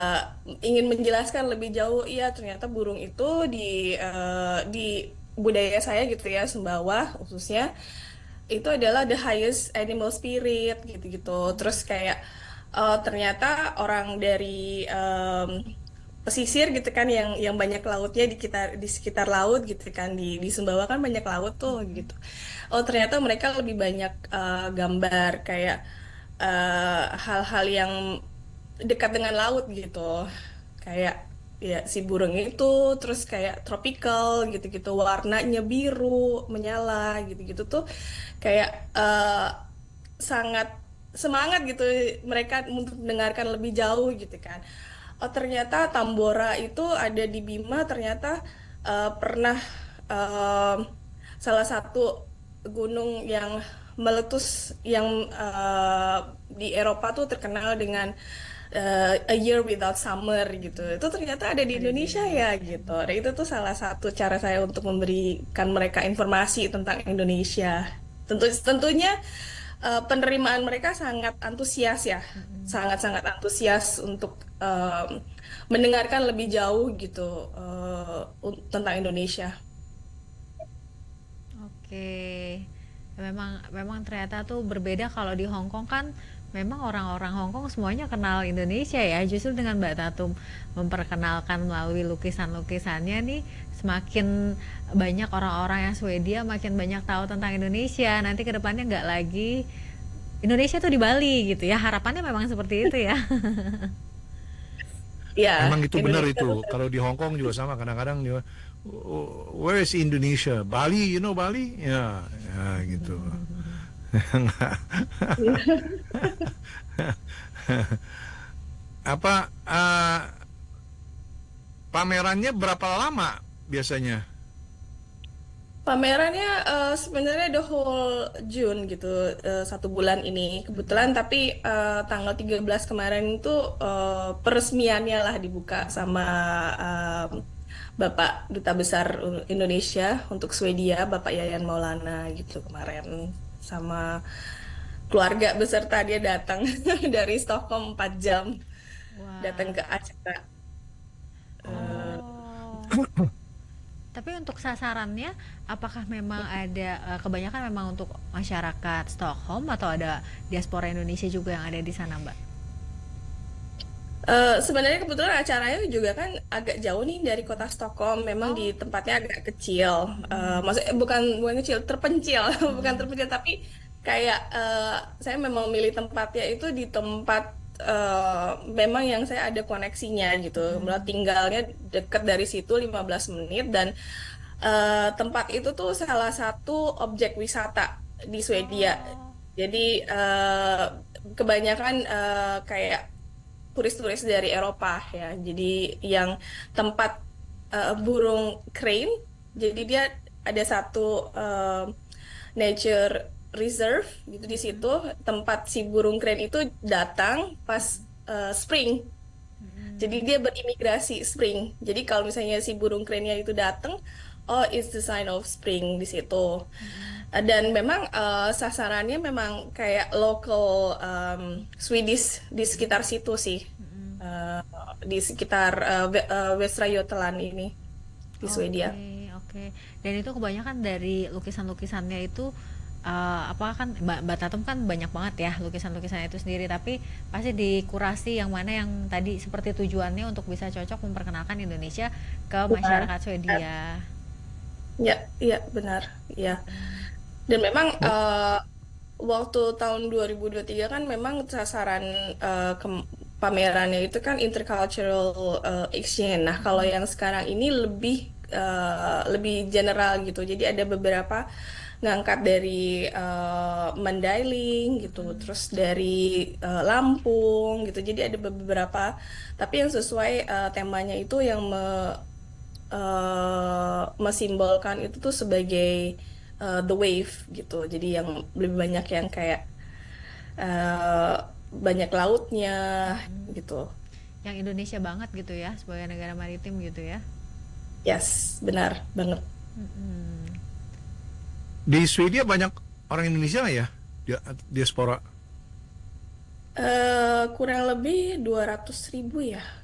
ingin menjelaskan lebih jauh, iya ternyata burung itu di budaya saya gitu ya, Sumbawa khususnya, itu adalah the highest animal spirit gitu-gitu. Terus kayak ternyata orang dari pesisir gitu kan, yang banyak lautnya di sekitar laut gitu kan, di Sumbawa kan banyak laut tuh gitu. Oh ternyata mereka lebih banyak gambar kayak hal-hal yang dekat dengan laut gitu, kayak ya si burung itu, terus kayak tropical gitu-gitu, warnanya biru menyala gitu-gitu tuh, kayak sangat semangat gitu mereka untuk mendengarkan lebih jauh gitu kan. Oh ternyata Tambora itu ada di Bima, ternyata pernah eh, salah satu gunung yang meletus, yang di Eropa tuh terkenal dengan A Year Without Summer gitu. Itu ternyata ada di Ada di Indonesia ya Indonesia. gitu. Dan itu tuh salah satu cara saya untuk memberikan mereka informasi tentang Indonesia. Tentunya penerimaan mereka sangat antusias ya, sangat-sangat antusias untuk mendengarkan lebih jauh gitu tentang Indonesia. Oke. Memang memang ternyata tuh berbeda kalau di Hong Kong kan memang orang-orang Hong Kong semuanya kenal Indonesia ya. Justru dengan Mbak Tatum memperkenalkan melalui lukisan-lukisannya nih semakin banyak orang-orang yang Swedia makin banyak tahu tentang Indonesia. Nanti kedepannya nggak lagi Indonesia tuh di Bali gitu ya. Harapannya memang seperti itu ya. Ya, Hmm. Memang itu benar Indonesia tuh itu. Kalau di Hong Kong juga sama. Kadang-kadang juga, where is Indonesia? Bali, you know Bali? Ya, ya gitu. Apa pamerannya berapa lama biasanya? pamerannya sebenarnya the whole June gitu, 1 bulan ini kebetulan, tapi tanggal 13 kemarin itu peresmiannya lah dibuka sama eh, Bapak Duta Besar Indonesia untuk Swedia, Bapak Yayan Maulana gitu kemarin, sama keluarga beserta dia datang dari Stockholm 4 jam datang Wah. ke acara. eh, Oh. Tapi untuk sasarannya, apakah memang ada kebanyakan memang untuk masyarakat Stockholm atau ada diaspora Indonesia juga yang ada di sana, Mbak? Sebenarnya kebetulan acaranya juga kan agak jauh nih dari kota Stockholm. Memang di Oh, tempatnya agak kecil. Maksudnya bukan kecil, terpencil, bukan terpencil, tapi kayak saya memang milih tempatnya itu di tempat memang yang saya ada koneksinya gitu. Mulai tinggalnya deket dari situ 15 menit, dan tempat itu tuh salah satu objek wisata di Swedia. oh, Jadi kebanyakan kayak turis-turis dari Eropa ya. Jadi yang tempat burung crane, jadi dia ada satu nature reserve gitu di situ, tempat si burung crane itu datang pas spring. Jadi dia berimigrasi spring. Jadi kalau misalnya si burung crane-nya itu datang, oh it's the sign of spring di situ. Dan memang sasarannya memang kayak local Swedish di sekitar situ sih. Eh, di sekitar Västra Götaland ini di Swedia. oke, oke. Dan itu kebanyakan dari lukisan-lukisannya itu apa kan Mbak Tatum kan banyak banget ya lukisan-lukisannya itu sendiri, tapi pasti dikurasi yang mana yang tadi seperti tujuannya untuk bisa cocok memperkenalkan Indonesia ke Benar. masyarakat Swedia. Ya, iya benar. Ya. Dan memang Oh, waktu tahun 2023 kan memang sasaran pamerannya itu kan intercultural exchange. Nah, kalau yang sekarang ini lebih general gitu. Jadi ada beberapa ngangkat dari Mandailing gitu, terus dari Lampung gitu. Jadi ada beberapa, tapi yang sesuai temanya itu yang mesimbolkan itu tuh sebagai the wave gitu. Jadi yang lebih banyak yang kayak eh, banyak lautnya gitu. Yang Indonesia banget gitu ya sebagai negara maritim gitu ya. Yes, benar banget. di Swedia banyak orang Indonesia nggak ya? Diaspora. Kurang lebih 200 ribu ya.